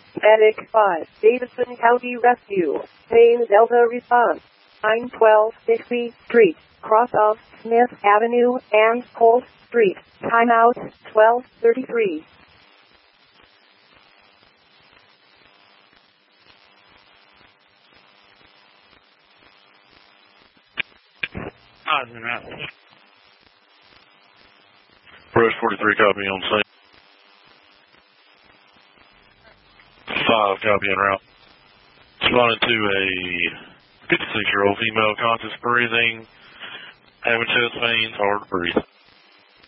Medic 5, Davidson County Rescue. Main Delta response. 912 Street, cross of Smith Avenue and Colt Street. Timeout 12:33. Brush 43, copy on scene. 5, copy en route. Responding to a 56-year-old female, conscious breathing, having chest pains, hard to breathe.